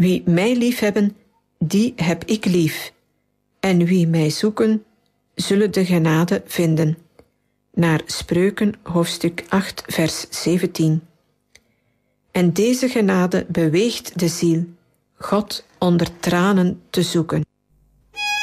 Wie mij liefhebben, die heb ik lief. En wie mij zoeken, zullen de genade vinden. Naar Spreuken, hoofdstuk 8, vers 17. En deze genade beweegt de ziel, God onder tranen te zoeken.